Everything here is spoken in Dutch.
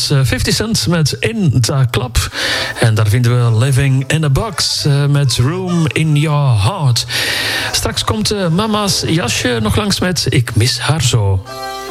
was 50 Cent met In the Club. En daar vinden we Living in a Box met Room in Your Heart. Straks komt mama's jasje nog langs met Ik mis haar zo.